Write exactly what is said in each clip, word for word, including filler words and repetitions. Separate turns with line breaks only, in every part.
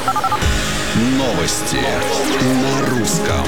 Новости на русском.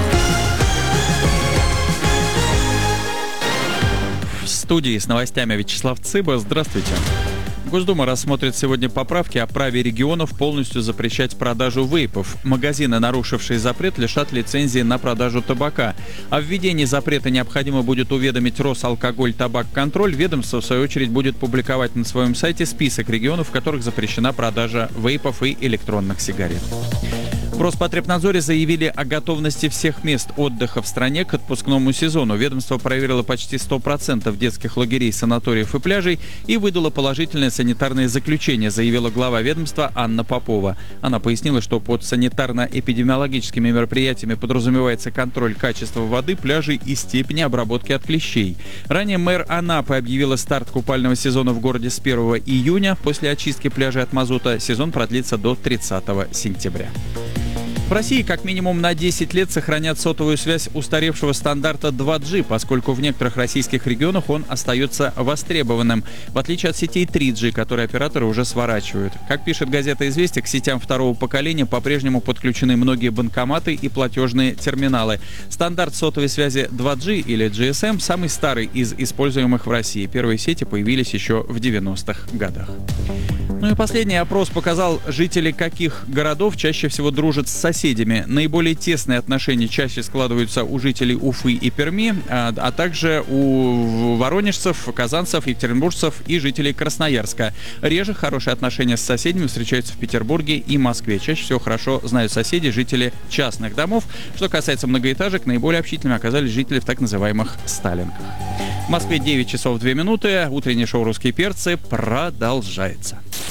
В студии с новостями Вячеслав Цыба. Здравствуйте. Госдума рассмотрит сегодня поправки о праве регионов полностью запрещать продажу вейпов. Магазины, нарушившие запрет, лишат лицензии на продажу табака. О введении запрета необходимо будет уведомить Росалкоголь-Табак-Контроль. Ведомство, в свою очередь, будет публиковать на своем сайте список регионов, в которых запрещена продажа вейпов и электронных сигарет. В Роспотребнадзоре заявили о готовности всех мест отдыха в стране к отпускному сезону. Ведомство проверило почти сто процентов детских лагерей, санаториев и пляжей и выдало положительное санитарное заключение, заявила глава ведомства Анна Попова. Она пояснила, что под санитарно-эпидемиологическими мероприятиями подразумевается контроль качества воды, пляжей и степени обработки от клещей. Ранее мэр Анапы объявила старт купального сезона в городе с первого июня. После очистки пляжей от мазута сезон продлится до тридцатого сентября. В России как минимум на десять лет сохранят сотовую связь устаревшего стандарта два джи, поскольку в некоторых российских регионах он остается востребованным, в отличие от сетей три джи, которые операторы уже сворачивают. Как пишет газета «Известия», к сетям второго поколения по-прежнему подключены многие банкоматы и платежные терминалы. Стандарт сотовой связи два джи или джи эс эм самый старый из используемых в России. Первые сети появились еще в девяностых годах. Ну и последний опрос показал, жители каких городов чаще всего дружат с соседями. Наиболее тесные отношения чаще складываются у жителей Уфы и Перми, а, а также у воронежцев, казанцев, екатеринбуржцев и жителей Красноярска. Реже хорошие отношения с соседями встречаются в Петербурге и Москве. Чаще всего хорошо знают соседи жители частных домов. Что касается многоэтажек, наиболее общительными оказались жители в так называемых сталинках. В Москве девять часов две минуты. Утреннее шоу «Русские перцы» продолжается.